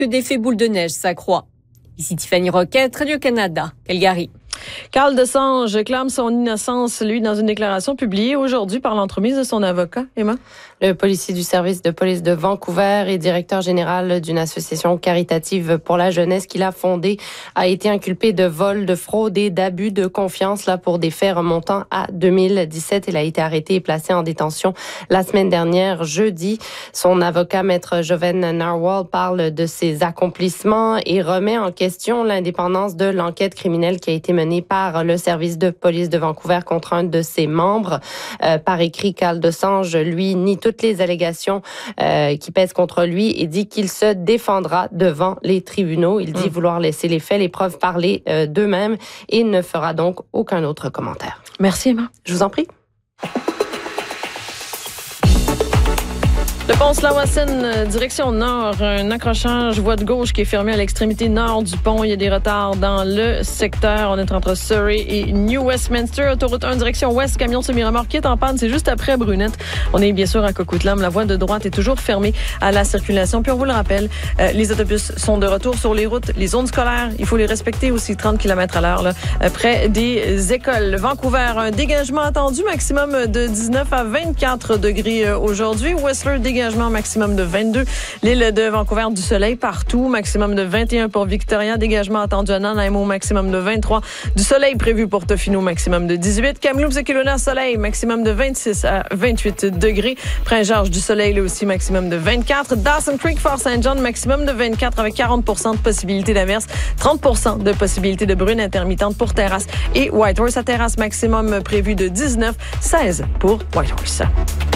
que d'effet boule de neige s'accroît. Ici Tiffany Roquette, Radio-Canada, Calgary. Carl Desange clame son innocence, lui, dans une déclaration publiée aujourd'hui par l'entremise de son avocat. Emma? Le policier du service de police de Vancouver et directeur général d'une association caritative pour la jeunesse qu'il a fondée a été inculpé de vol, de fraude et d'abus de confiance là pour des faits remontant à 2017. Il a été arrêté et placé en détention la semaine dernière, jeudi. Son avocat, maître Joven Narwal, parle de ses accomplissements et remet en question l'indépendance de l'enquête criminelle qui a été menée par le service de police de Vancouver contre un de ses membres. Par écrit, Carl Desange, lui, nie toutes les allégations qui pèsent contre lui et dit qu'il se défendra devant les tribunaux. Il dit vouloir laisser les faits, les preuves parler d'eux-mêmes et ne fera donc aucun autre commentaire. Merci, Emma. Je vous en prie. Le pont Slawacen, direction nord, un accrochage voie de gauche qui est fermé à l'extrémité nord du pont. Il y a des retards dans le secteur. On est entre Surrey et New Westminster. Autoroute 1, direction ouest, camion semi-remorque est en panne. C'est juste après Brunette. On est bien sûr à Coquitlam. La voie de droite est toujours fermée à la circulation. Puis on vous le rappelle, les autobus sont de retour sur les routes. Les zones scolaires, il faut les respecter aussi, 30 km à l'heure, près des écoles. Vancouver, un dégagement attendu, maximum de 19 à 24 degrés aujourd'hui. Whistler, dégagement maximum de 22. L'île de Vancouver, du soleil partout, maximum de 21 pour Victoria, dégagement attendu à Nanaimo, maximum de 23. Du soleil prévu pour Tofino, maximum de 18. Kamloops et Kelowna, soleil, maximum de 26 à 28 degrés. Prince-Georges, du soleil, là aussi, maximum de 24. Dawson Creek, Fort St. John, maximum de 24 avec 40% de possibilité d'averse, 30% de possibilité de bruine intermittente pour Terrasse. Et Whitehorse à Terrasse, maximum prévu de 19, 16 pour Whitehorse.